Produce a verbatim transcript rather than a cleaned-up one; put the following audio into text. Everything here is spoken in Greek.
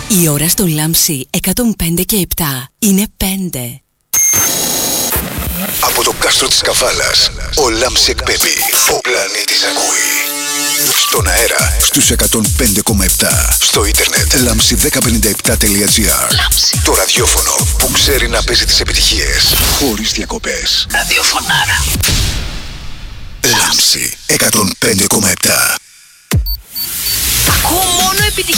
Η ώρα στο Λάμψη εκατόν πέντε και επτά είναι πέντε. Από το κάστρο της Καβάλας, ο Λάμψη εκπέμπει. Ο πλανήτης ακούει. Στον αέρα, στους εκατόν πέντε κόμμα επτά. Στο ίντερνετ, λάμψη δέκα πενήντα επτά τελεία τζι άρ. Το ραδιόφωνο που ξέρει να παίζει τις επιτυχίες χωρίς διακοπές. Ραδιοφωνάρα. Λάμψη εκατόν πέντε κόμμα επτά. Ακούω μόνο επιτυχίες.